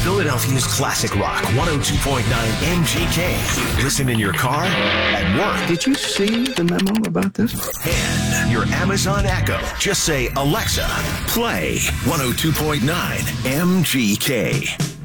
Philadelphia's classic rock, 102.9 MGK. Listen in your car, at work. Did you see the memo about this? And your Amazon Echo. Just say, Alexa, play 102.9 MGK.